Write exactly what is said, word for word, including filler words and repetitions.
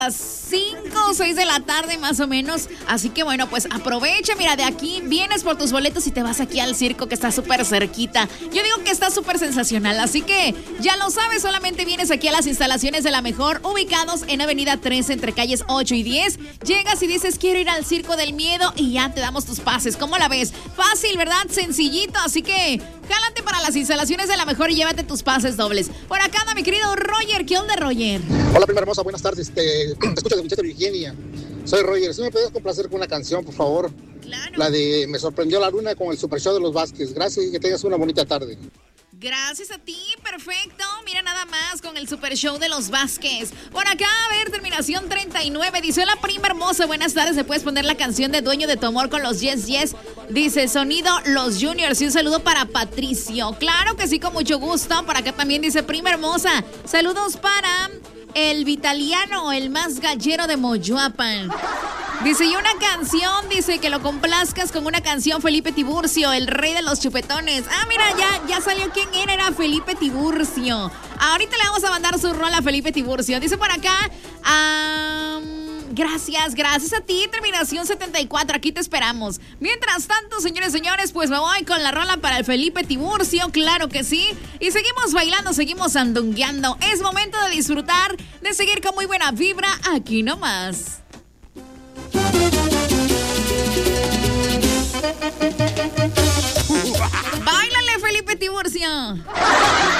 cinco o seis de la tarde más o menos, así que bueno, pues aprovecha, mira, de aquí vienes por tus boletos y te vas aquí al circo que está súper cerquita. Yo digo que está súper sensacional, así que ya lo sabes, solamente vienes aquí a las instalaciones de La Mejor, ubicados en Avenida trece entre calles ocho y diez. Llegas y dices, quiero ir al Circo del Miedo y ya te damos tus pases. ¿Cómo la ves? Fácil, ¿verdad? Sencillito, así que jálate para las instalaciones de La Mejor y llévate tus pases dobles. Por acá anda mi querido Roger. ¿Qué onda, Roger? Hola, prima hermosa, buenas tardes. Te, te escucho de Winchester, Virginia. Soy Roger. ¿Sí me puedes complacer con una canción, por favor? Claro. La de Me sorprendió la luna con el Super Show de los Vázquez. Gracias y que tengas una bonita tarde. Gracias a ti, perfecto. Mira nada más con el Super Show de los Vázquez. Por acá, a ver, terminación treinta y nueve. Dice, hola, prima hermosa, buenas tardes. ¿Me puedes poner la canción de Dueño de tu Amor con los Yes Yes? Dice, sonido Los Juniors. Y un saludo para Patricio. Claro que sí, con mucho gusto. Por acá también dice, prima hermosa, saludos para el Vitaliano, el más gallero de Moyoapan. Dice, y una canción, dice, que lo complazcas con una canción, Felipe Tiburcio, el rey de los chupetones. Ah, mira, ya, ya salió quién era, era Felipe Tiburcio. Ahorita le vamos a mandar su rol a Felipe Tiburcio. Dice por acá, um, gracias, gracias a ti, terminación setenta y cuatro, aquí te esperamos. Mientras tanto, señores, señores, pues me voy con la rola para el Felipe Tiburcio, claro que sí. Y seguimos bailando, seguimos andungueando. Es momento de disfrutar, de seguir con muy buena vibra, aquí nomás. ¡Báilale, Felipe Tiburcio!